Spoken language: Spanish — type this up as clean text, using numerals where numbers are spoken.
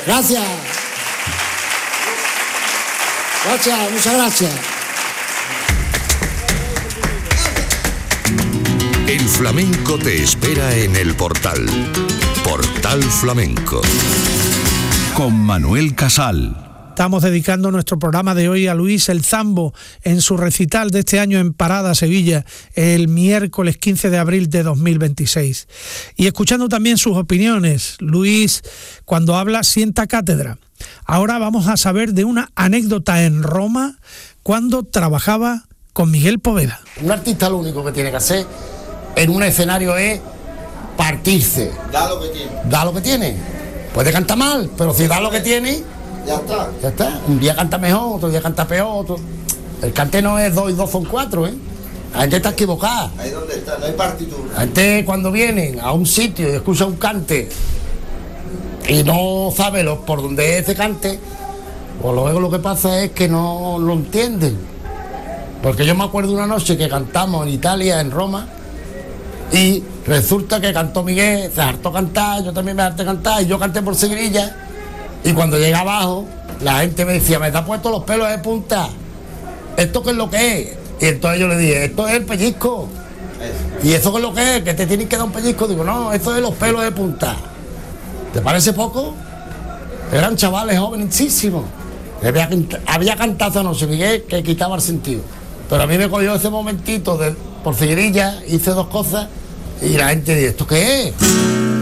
Gracias. Gracias, muchas gracias. El flamenco te espera en el Portal. Portal Flamenco. Con Manuel Casal. Estamos dedicando nuestro programa de hoy a Luis El Zambo en su recital de este año en Parada, Sevilla, el miércoles 15 de abril de 2026. Y escuchando también sus opiniones, Luis, cuando habla, sienta cátedra. Ahora vamos a saber de una anécdota en Roma cuando trabajaba con Miguel Poveda. Un artista lo único que tiene que hacer en un escenario es partirse. Da lo que tiene. Da lo que tiene. Puede cantar mal, pero si da lo que tiene... Ya está. Ya está. Un día canta mejor, otro día canta peor, otro... El cante no es 2 y 2 son 4, ¿eh? La gente está equivocada. Ahí donde está, no hay partitura. La gente cuando vienen a un sitio y escucha un cante y no sabe por dónde es ese cante, pues luego lo que pasa es que no lo entienden. Porque yo me acuerdo una noche que cantamos en Italia, en Roma, y resulta que cantó Miguel, se hartó cantar, yo también me harté cantar, y yo canté por seguirilla. Y cuando llegué abajo, la gente me decía, me te ha puesto los pelos de punta. ¿Esto qué es lo que es? Y entonces yo le dije, esto es el pellizco. ¿Y eso qué es lo que es? ¿Que te tienen que dar un pellizco? Digo, no, esto es los pelos de punta. ¿Te parece poco? Eran chavales jovencísimos. Había cantado anoche Miguel que quitaba el sentido. Pero a mí me cogió ese momentito por seguirilla, hice 2 cosas y la gente dice, ¿esto qué es?